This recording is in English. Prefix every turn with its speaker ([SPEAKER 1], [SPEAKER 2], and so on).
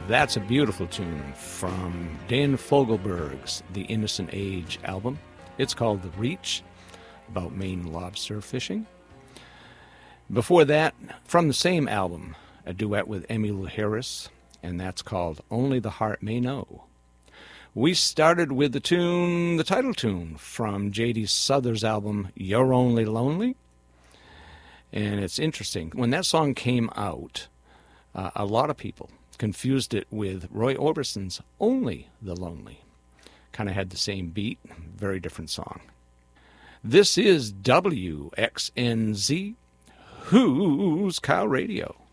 [SPEAKER 1] That's a beautiful tune from Dan Fogelberg's The Innocent Age album. It's called The Reach, about Maine lobster fishing. Before that, from the same album, a duet with Emmylou Harris, and that's called Only the Heart May Know. We started with the title tune from J.D. Souther's album, You're Only Lonely. And it's interesting, when that song came out, a lot of people confused it with Roy Orbison's Only the Lonely. Kind of had the same beat, very different song. This is WXNZ, Who's Cow Radio.